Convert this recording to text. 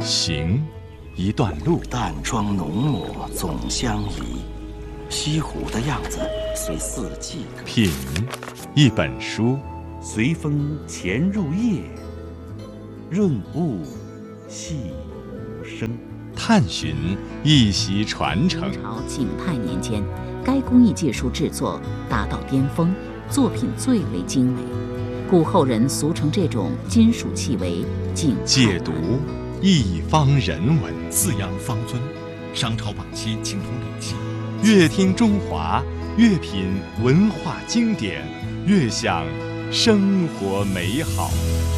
行一段路， 淡妆浓抹总相宜，西湖的样子随四季更品一本书， 随风潜入夜，润物细无声。 探寻一席传承。 明朝景泰年间，该工艺技术制作达到巅峰，作品最为精美，故后人俗称这种金属器为景泰解读一方人文， 四羊方尊，商朝晚期青铜礼器。 越听中华，越品文化经典，越享生活美好。